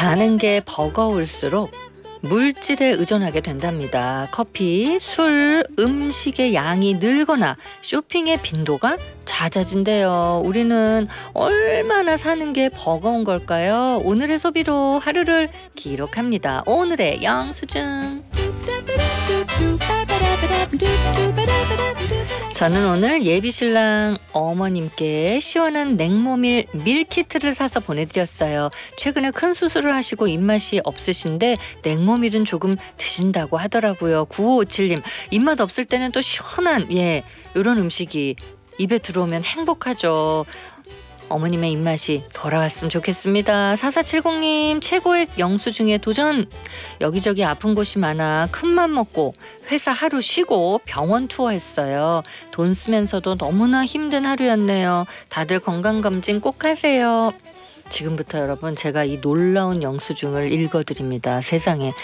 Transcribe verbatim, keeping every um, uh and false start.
사는 게 버거울수록 물질에 의존하게 된답니다. 커피, 술, 음식의 양이 늘거나 쇼핑의 빈도가 잦아진대요. 우리는 얼마나 사는 게 버거운 걸까요? 오늘의 소비로 하루를 기록합니다. 오늘의 영수증. 저는 오늘 예비신랑 어머님께 시원한 냉모밀 밀키트를 사서 보내드렸어요. 최근에 큰 수술을 하시고 입맛이 없으신데 냉모밀은 조금 드신다고 하더라고요. 구오오칠님 입맛 없을 때는 또 시원한 예 이런 음식이 입에 들어오면 행복하죠. 어머님의 입맛이 돌아왔으면 좋겠습니다. 사사칠공님 최고의 영수증에 도전. 여기저기 아픈 곳이 많아 큰맘 먹고 회사 하루 쉬고 병원 투어했어요. 돈 쓰면서도 너무나 힘든 하루였네요. 다들 건강검진 꼭 하세요. 지금부터 여러분 제가 이 놀라운 영수증을 읽어드립니다. 세상에